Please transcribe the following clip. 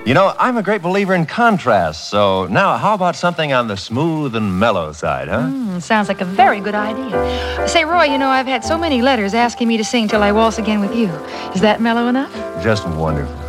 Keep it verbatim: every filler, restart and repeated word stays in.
You know, I'm a great believer in contrast, so now how about something on the smooth and mellow side, huh? Mm, sounds like a very good idea. Say, Roy, you know, I've had so many letters asking me to sing Till I Waltz Again with You. Is that mellow enough? Just wonderful.